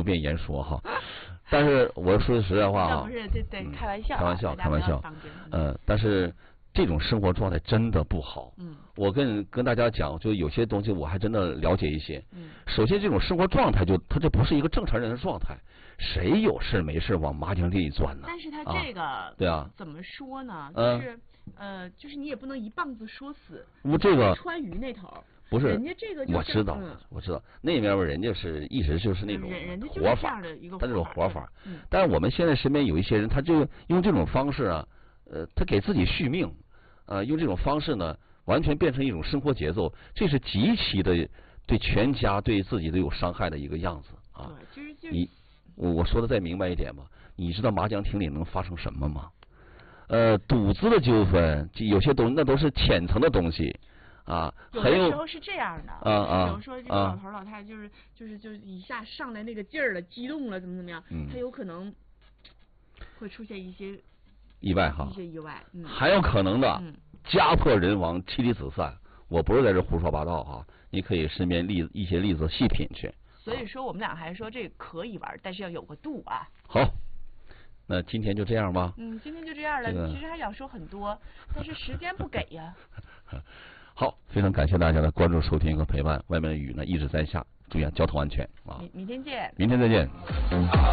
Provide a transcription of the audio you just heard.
便言说哈。但是我说实在话啊， 不是对开玩笑， 开玩笑，但是这种生活状态真的不好。我跟大家讲，就有些东西我还真的了解一些。首先这种生活状态他这不是一个正常人的状态，谁有事没事往麻将地里钻呢？ 但是他这个对啊， 怎么说呢？就是你也不能一棒子说死。 这个川渝那头。 不是， 人家这个我知道，那边人家是一直就是那种活法，他这种活法。但是我们现在身边有一些人，他就用这种方式啊，他给自己续命，用这种方式呢，完全变成一种生活节奏，这是极其的对全家对自己都有伤害的一个样子啊。我说的再明白一点吧，你知道麻将厅里能发生什么吗？赌资的纠纷，有些东西那都是浅层的东西。 有的时候是这样的，比如说这个老头老太太就是一下上来那个劲儿了，激动了，怎么样，他有可能会出现一些意外哈， 一些意外， 还有可能的家破人亡、妻离子散。我不是在这胡说八道哈，你可以身边一些例子细品去。 所以说我们俩还说这可以玩，但是要有个度啊。 好。那今天就这样吧。 今天就这样了。其实还想说很多，但是时间不给呀。 好，非常感谢大家的关注、收听和陪伴。外面的雨呢一直在下，注意交通安全啊！ 明天见。 明天再见。